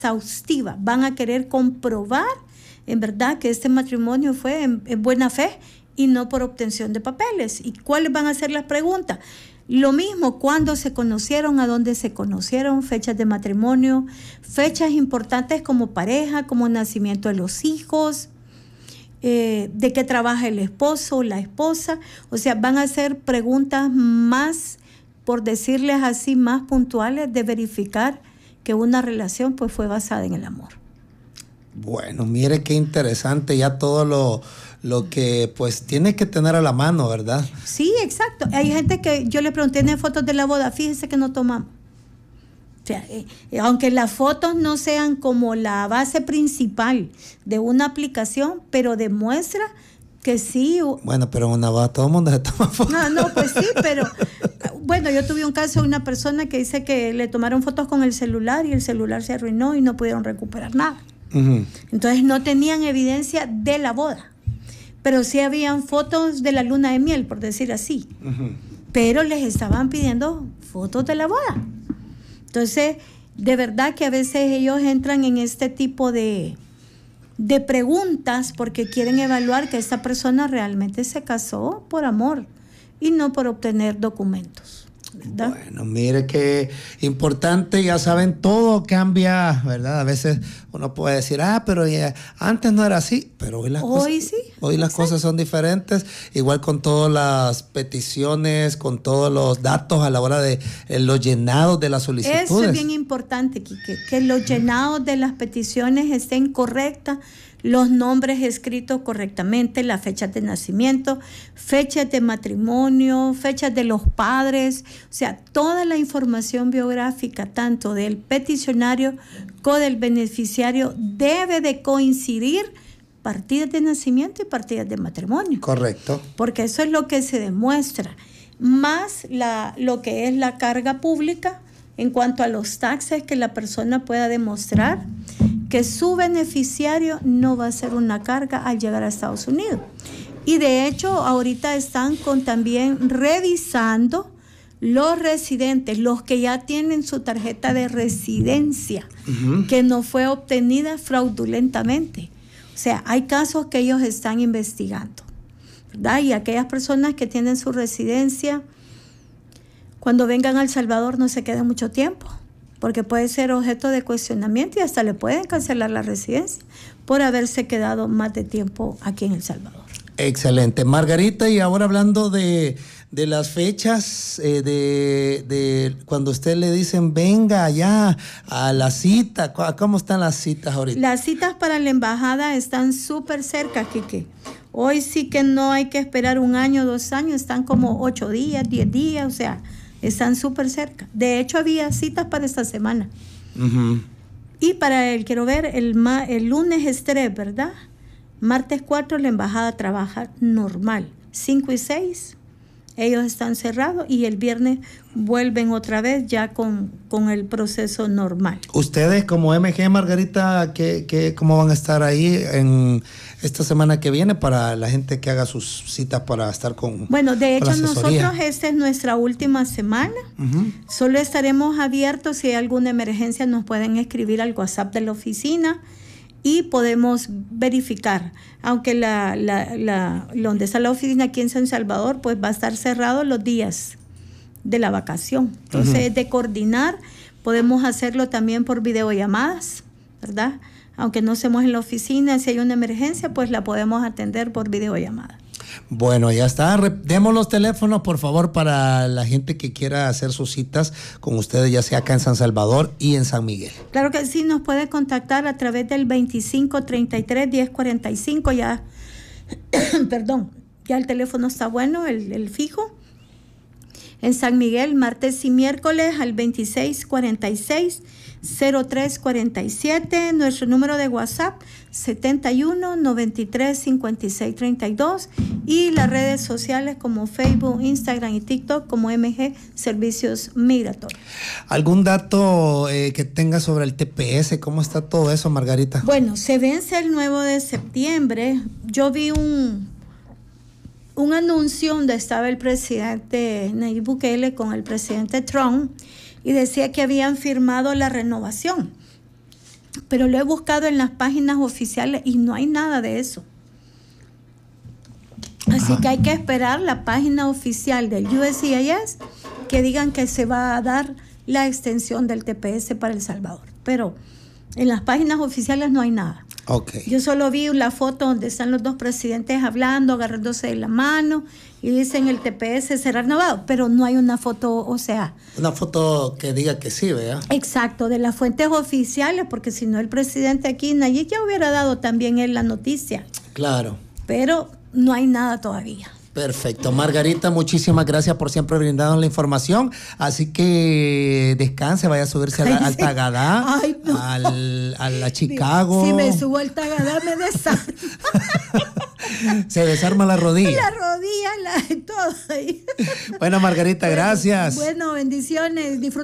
exhaustiva. Van a querer comprobar en verdad que este matrimonio fue en buena fe y no por obtención de papeles. ¿Y cuáles van a ser las preguntas? Lo mismo, cuándo se conocieron, a dónde se conocieron, fechas de matrimonio, fechas importantes como pareja, como nacimiento de los hijos, de qué trabaja el esposo o la esposa. O sea, van a ser preguntas más, por decirles así, más puntuales de verificar que una relación pues fue basada en el amor. Bueno, mire qué interesante ya todo lo que pues tiene que tener a la mano, ¿verdad? Sí, exacto. Hay gente que yo le pregunté, ¿tiene fotos de la boda? Fíjese que no tomamos. O sea, aunque las fotos no sean como la base principal de una aplicación, pero demuestra que sí. Bueno, pero en una boda todo el mundo se toma fotos. No, pues sí, pero bueno, yo tuve un caso de una persona que dice que le tomaron fotos con el celular y el celular se arruinó y no pudieron recuperar nada. Uh-huh. Entonces no tenían evidencia de la boda, pero sí habían fotos de la luna de miel, por decir así. Uh-huh. Pero les estaban pidiendo fotos de la boda. Entonces, de verdad que a veces ellos entran en este tipo de preguntas porque quieren evaluar que esta persona realmente se casó por amor y no por obtener documentos, ¿verdad? Bueno, mire qué importante, ya saben, todo cambia, ¿verdad? A veces uno puede decir, pero ya, antes no era así, pero hoy las cosas son diferentes, igual con todas las peticiones, con todos los datos a la hora de los llenados de las solicitudes. Eso es bien importante, Quique, que los llenados de las peticiones estén correctas, los nombres escritos correctamente, las fechas de nacimiento, fechas de matrimonio, fechas de los padres, o sea, toda la información biográfica, tanto del peticionario como del beneficiario, debe de coincidir partidas de nacimiento y partidas de matrimonio. Correcto. Porque eso es lo que se demuestra, más lo que es la carga pública en cuanto a los taxes que la persona pueda demostrar que su beneficiario no va a ser una carga al llegar a Estados Unidos. Y de hecho, ahorita están también revisando los residentes, los que ya tienen su tarjeta de residencia, uh-huh, que no fue obtenida fraudulentamente. O sea, hay casos que ellos están investigando, ¿verdad? Y aquellas personas que tienen su residencia, cuando vengan a El Salvador no se queden mucho tiempo, porque puede ser objeto de cuestionamiento y hasta le pueden cancelar la residencia por haberse quedado más de tiempo aquí en El Salvador. Excelente. Margarita, y ahora hablando de las fechas, de cuando usted le dicen venga allá a la cita, ¿cómo están las citas ahorita? Las citas para la embajada están súper cerca, Quique. Hoy sí que no hay que esperar 1 año, 2 años, están como 8 días, 10 días, o sea, están súper cerca. De hecho, había citas para esta semana. Uh-huh. Y para quiero ver, el lunes es 3, ¿verdad? Martes 4 la embajada trabaja normal. 5 y 6 ellos están cerrados y el viernes vuelven otra vez ya con el proceso normal. Ustedes como MG, Margarita, ¿cómo van a estar ahí en esta semana que viene para la gente que haga sus citas para estar con? Bueno, de hecho nosotros esta es nuestra última semana. Uh-huh. Solo estaremos abiertos, si hay alguna emergencia nos pueden escribir al WhatsApp de la oficina y podemos verificar, aunque donde está la oficina aquí en San Salvador, pues va a estar cerrado los días de la vacación. Entonces, uh-huh, de coordinar, podemos hacerlo también por videollamadas, ¿verdad? Aunque no estemos en la oficina, si hay una emergencia, pues la podemos atender por videollamada. Bueno, ya está. Demos los teléfonos, por favor, para la gente que quiera hacer sus citas con ustedes, ya sea acá en San Salvador y en San Miguel. Claro que sí, nos puede contactar a través del 2533-1045, ya, perdón, ya el teléfono está bueno, el fijo. En San Miguel, martes y miércoles al 2646-0347. Nuestro número de WhatsApp 71935632 y las redes sociales como Facebook, Instagram y TikTok como MG Servicios Migratorios. ¿Algún dato que tenga sobre el TPS? ¿Cómo está todo eso, Margarita? Bueno, se vence el 9 de septiembre. Yo vi un anuncio donde estaba el presidente Nayib Bukele con el presidente Trump y decía que habían firmado la renovación. pero lo he buscado en las páginas oficiales y no hay nada de eso. Así que hay que esperar la página oficial del USCIS que digan que se va a dar la extensión del TPS para El Salvador. Pero en las páginas oficiales no hay nada. Okay. Yo solo vi la foto donde están los dos presidentes hablando, agarrándose de la mano y dicen el TPS será renovado, pero no hay una foto, o sea... Una foto que diga que sí, ¿verdad? Exacto, de las fuentes oficiales, porque si no el presidente aquí, Nayib, ya hubiera dado también él la noticia. Claro. Pero no hay nada todavía. Perfecto. Margarita, muchísimas gracias por siempre brindarnos la información. Así que descanse, vaya a subirse al Tagadá, Ay, no. a la Chicago. Si me subo al Tagadá me desarma. Se desarma la rodilla. La rodilla, todo ahí. Bueno, Margarita, gracias. Bueno, bendiciones.